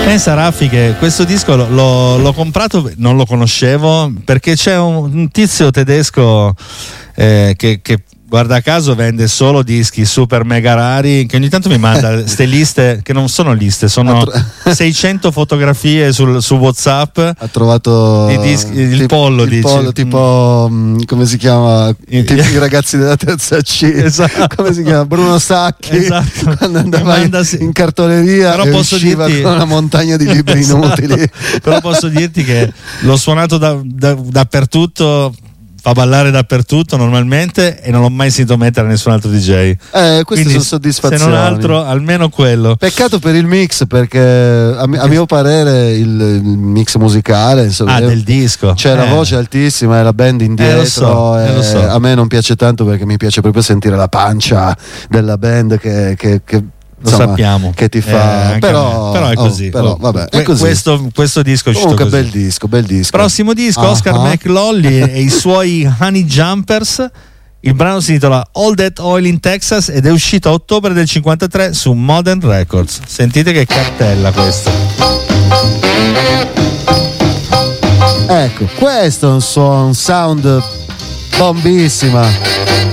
Pensa Raffi che questo disco l'ho comprato, non lo conoscevo, perché c'è un tizio tedesco che guarda caso vende solo dischi super mega rari, che ogni tanto mi manda ste liste che non sono liste, sono 600 fotografie su WhatsApp. Ha trovato il pollo, tipo come si chiama, i ragazzi della terza C, esatto. Come si chiama, Bruno Sacchi, esatto. quando andava in cartoleria. Però posso dirti con una montagna di libri inutili. Però posso dirti che l'ho suonato dappertutto, fa ballare dappertutto normalmente, e non l'ho mai sentito mettere a nessun altro DJ. Queste quindi, sono soddisfazioni. Se non altro, almeno quello. Peccato per il mix, perché a mio parere il mix musicale, insomma, del disco c'è la voce altissima e la band indietro. Lo so. A me non piace tanto, perché mi piace proprio sentire la pancia della band che lo sappiamo che ti fa, però è così. Vabbè, è così. Questo disco è uscito comunque così. bel disco. Prossimo disco, Oscar McLaughlin e i suoi Honey Jumpers. Il brano si intitola All That Oil in Texas ed è uscito a ottobre del 53 su Modern Records. Sentite che cartella questa. Ecco, questo è un sound bombissima.